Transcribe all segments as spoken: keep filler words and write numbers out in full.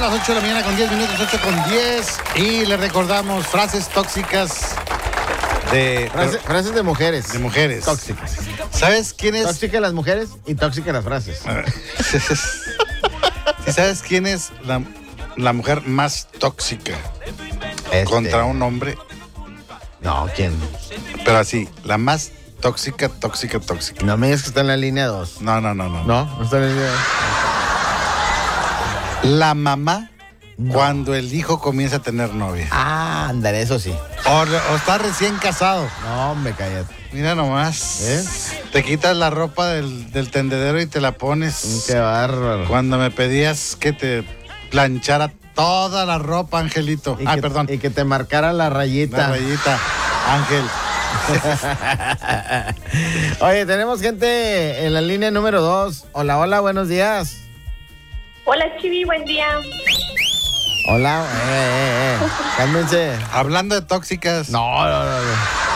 las ocho de la mañana con diez minutos, ocho con diez. Y le recordamos frases tóxicas de... Frase, frases de mujeres. De mujeres. Tóxicas. ¿Sabes quién es? Tóxicas las mujeres y tóxicas las frases. ¿Sí sabes quién es la, la mujer más tóxica Este. contra un hombre? No, ¿quién? Pero así, la más tóxica, tóxica, tóxica. No me digas que está en la línea dos. No, no, no, no. No, no está en la línea dos. La mamá No. cuando el hijo comienza a tener novia. Ah, ándale, eso sí. O, o está recién casado. No, me cállate. Mira nomás. ¿Eh? Te quitas la ropa del, del tendedero y te la pones. Qué bárbaro. Cuando me pedías que te planchara toda la ropa, Angelito. Y Ah, que, perdón. Y que te marcara la rayita. La rayita, Ángel. Oye, tenemos gente en la línea número dos. Hola, hola, buenos días. Hola, Chivi, buen día. Hola, eh, eh, eh. Cálmense. Hablando de tóxicas. No, no, no, no.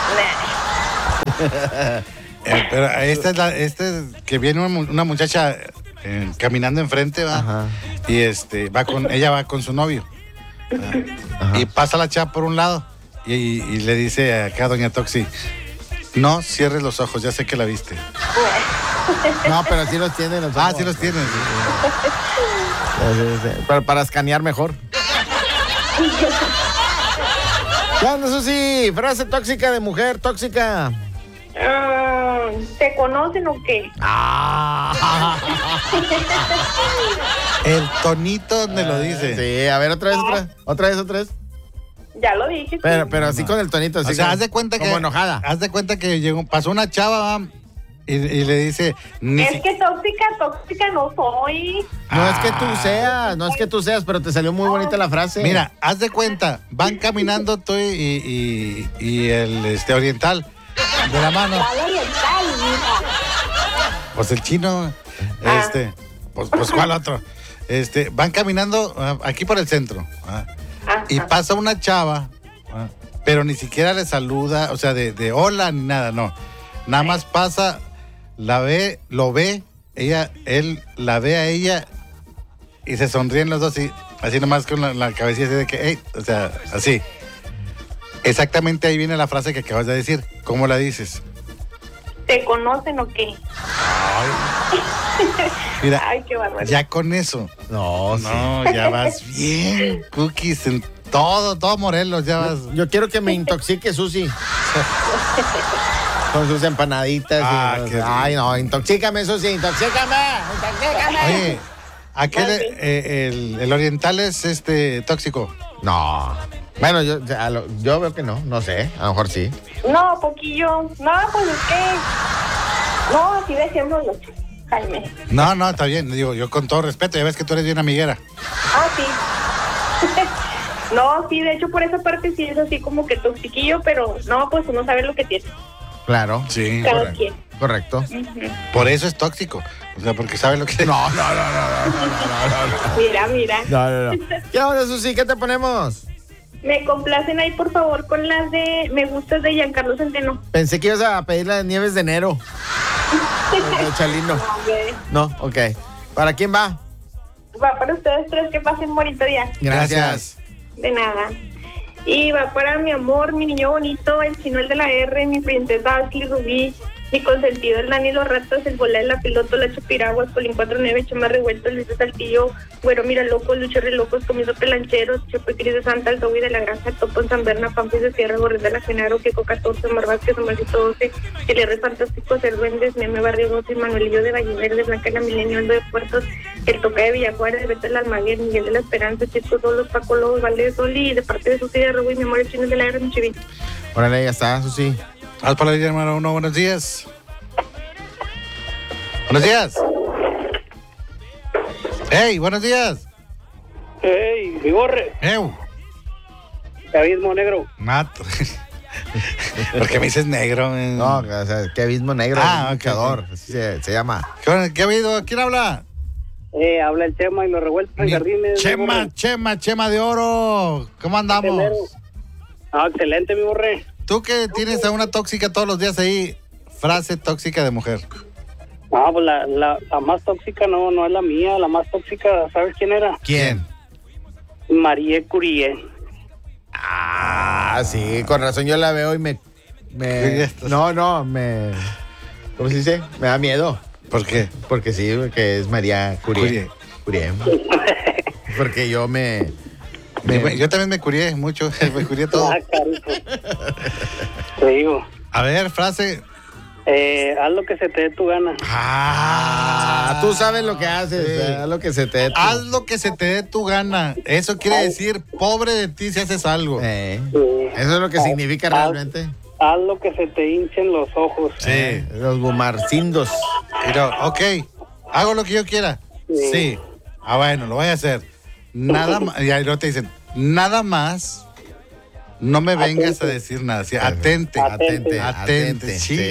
Eh, pero esta es la, esta es que viene una, mu- una muchacha eh, caminando enfrente, va. Ajá. Y este va con, ella va con su novio. Ajá. Y pasa la chava por un lado y, y- y le dice acá a doña Toxi, no cierres los ojos, ya sé que la viste. No, pero sí los tienen. Los Ah, ojos. sí los tienes. Sí, sí, sí. Para, para escanear mejor. ¿Qué onda, Susi? Frase tóxica de mujer, tóxica. Ah, ¿te conocen o qué? Ah. El tonito donde lo dice. Sí, a ver, otra vez, otra, otra vez, otra vez. Ya lo dije. Pero, pero así con el tonito, así O sea, como- haz de cuenta que. como enojada. Haz de cuenta que llegó, pasó una chava, va, y, y le dice. Ni Es si- que tóxica, tóxica no soy. No es que tú seas, no es que tú seas, pero te salió muy bonita la frase. Mira, haz de cuenta, van caminando tú y, y, y el este oriental de la mano. Dale oriental, mija. Pues el chino, Ah. este, pues, pues ¿cuál otro? Este, van caminando ah, aquí por el centro, ah, Ajá. y pasa una chava, ah, pero ni siquiera le saluda, o sea, de, de hola ni nada, no. Nada más pasa, la ve, lo ve, ella, él la ve a ella y se sonríen los dos y así nomás con la, la cabecilla así de que, hey, o sea, así. Exactamente ahí viene la frase que acabas de decir. ¿Cómo la dices? ¿Te conocen o qué? Mira, Ay, qué bárbaro. ya con eso. No, sí. No, ya vas bien, cookies, en todo, todo Morelos, ya vas. Yo quiero que me intoxique, Susi. Con sus empanaditas. Ah, y, qué rico. ay, no, intoxícame, Susi, intoxícame, intoxícame. Oye, aquel, Ay, sí. eh, el, el oriental es este tóxico. No. Bueno, yo, a lo- yo veo que no, no sé, a lo mejor sí. No, poquillo. No, pues es que. No, así decíamos los chicos, Jaime. No, no, está bien, digo, yo con todo respeto, ya ves que tú eres bien amiguera. Ah, sí. No, sí, de hecho, por esa parte sí es así como que toxiquillo, pero no, pues uno sabe lo que tiene. Claro. Sí, Cada correcto. quien. Correcto. Por eso es tóxico. O sea, porque sabe lo que. No, no, no, no, no, no, no, no. Mira, mira. No, no, no. ¿Qué onda, Susi? ¿Qué te ponemos? Me complacen ahí, por favor, con las de Me Gustas de Giancarlo Centeno. Pensé que ibas a pedir las nieves de enero. De Chalino. No, hombre. No, ok. ¿Para quién va? Va para ustedes tres, que pasen bonito día. Gracias. De nada. Y va para mi amor, mi niño bonito, el chino, el de la R, mi princesa Ashley Rubí, mi consentido, el Dani, los ratos, el bola de la piloto, la chupiraguas, Colín cuatro nueve, Chema Revuelto, Luis de Saltillo, Güero Mira Locos, Lucho Relocos, Comiso Pelancheros, Chepo y Cris de Santa, el Toby de la Granja, Topo en San Berna, Pampis de Sierra, Gorres de la Genaro, Kiko catorce, Omar Vázquez, Omarcito doce, el R Fantástico, El Duendes, Meme Barrio doce, Manuelillo de Valle Verde, Blanca la Milenio, Aldo de Puertos, el Toca de Villajuárez, Beto del Almaguer, Miguel de la Esperanza, Chico Solos, Paco Lobos, Valdez Soli, y de parte de su tía Rubí, mi amor, el chino de la R, mi chivito. Órale, ya está, Susi. Al para la hermano uno, buenos días. Buenos días. Hey, buenos días. ¡Ey, mi borre! Ew. Abismo negro. Mato. Porque me dices negro. eh. No, o sea, qué abismo negro. Ah, un ok, luchador, ok. así se, se llama. ¿Qué, ¿Qué ha habido? ¿Quién habla? Eh, habla el Chema y los revueltos en Mi jardines. mi Chema, borre. Chema, Chema de oro. ¿Cómo andamos? Primero. Ah, excelente, mi borre. Tú que tienes a una tóxica todos los días ahí, frase tóxica de mujer. Ah, pues la, la, la más tóxica no, no es la mía. La más tóxica, ¿sabes quién era? ¿Quién? Marie Curie. Ah, sí, con razón yo la veo y me... me no, no, me... ¿Cómo se dice? Me da miedo. ¿Por qué? Porque sí, porque es María Curie. Curie. Curie. Porque yo me... me... Yo también me curié mucho, me curié todo. Ah, cariño. Te digo. A ver, frase... Eh, haz lo que se te dé tu gana. Ah, tú sabes lo que haces, Sí. haz lo que se te dé tu... Haz lo que se te dé tu gana. Eso quiere decir, pobre de ti si haces algo. Eh, Sí. eso es lo que Haz- significa haz- realmente. Haz lo que se te hinchen los ojos. Sí. Eh, los bumarcindos. Pero, ok, hago lo que yo quiera. Sí. Sí. Ah, bueno, lo voy a hacer. Nada más, y ahí luego te dicen, nada más, no me vengas Atente. a decir nada. Sí, atente. Atente, Atente. Atente, sí.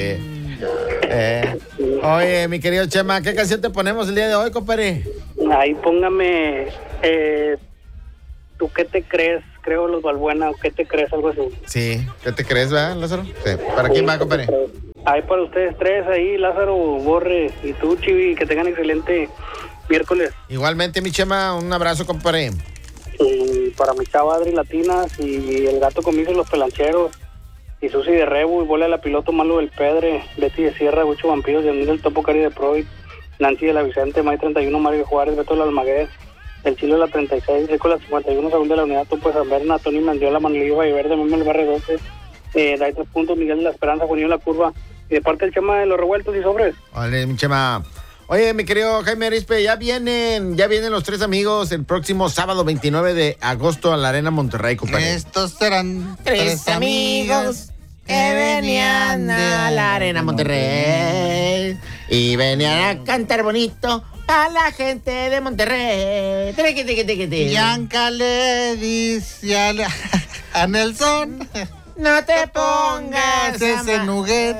Eh, oye, mi querido Chema, ¿qué canción te ponemos el día de hoy, compadre? Ahí póngame, eh, ¿tú qué te crees? Creo los Balbuena, ¿qué te crees? Algo así. Sí, ¿qué te crees, verdad, Lázaro? Sí. ¿Para quién va, compadre? Ahí para ustedes tres, ahí Lázaro, Borre y tú, Chivi, que tengan excelente miércoles. Igualmente, mi Chema, un abrazo, compadre. Y para mi chava Adri Latinas y el gato comiso los pelancheros y Susi de Rebu y Bola de la Piloto, Malo del Pedre, Betty de Sierra, Gucho Vampiros, Yanil del Topo, Cari de Proid, Nancy de la Vicente, May treinta y uno, Mario Juárez, Beto de la Almaguer, El Chilo de la treinta y seis, Rico de la cincuenta y uno, Saúl de la Unidad, Topo de San Berna, Tony Mendiola, Manolillo Valleverde, Memo del Barrio doce, eh, Dai tres puntos, Miguel de la Esperanza, Juanillo de la Curva, y de parte del Chema de los Revueltos y Sobres. Vale, mi Chema. Oye, mi querido Jaime Arispe, ya vienen, ya vienen los tres amigos el próximo sábado veintinueve de agosto a la Arena Monterrey, compadre. Estos serán Tres amigos que venían a la Arena Monterrey y venían a cantar bonito a la gente de Monterrey. Triqui, tiqui, tiqui, tiqui. Bianca le dice a, la- a Nelson, No te pongas ese ama- nugget.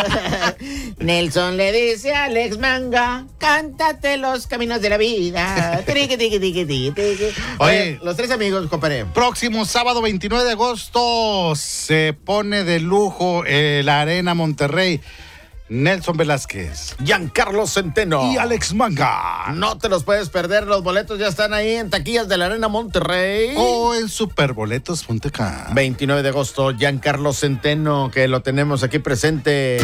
Nelson le dice a Alex Manga, cántate los caminos de la vida. Triqui, tiqui, tiqui, tiqui, tiqui. Oye, los tres amigos, compadre. Próximo sábado veintinueve de agosto se pone de lujo eh, la Arena Monterrey. Nelson Velázquez Giancarlo Centeno. y Alex Manga. No te los puedes perder, los boletos ya están ahí en taquillas de la Arena Monterrey. O en superboletos punto com. veintinueve de agosto, Giancarlo Centeno, que lo tenemos aquí presente.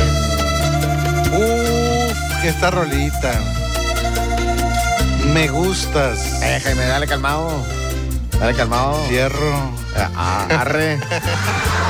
Uf, que esta rolita. Me gustas. Eh, Jaime, dale calmado. Dale calmado. Fierro. Ah, arre.